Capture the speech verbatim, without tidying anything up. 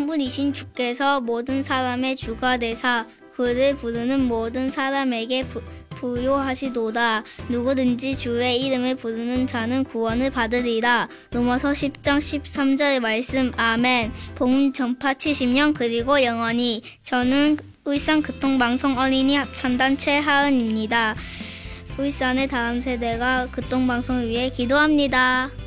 성분이신 주께서 모든 사람의 주가 되사 그를 부르는 모든 사람에게 부, 부요하시도다. 누구든지 주의 이름을 부르는 자는 구원을 받으리라. 로마서 십 장 십삼 절 말씀. 아멘. 복음 전파 칠십 년 그리고 영원히. 저는 울산 교통방송 어린이 합창단체 하은입니다. 울산의 다음 세대가 교통방송을 위해 기도합니다.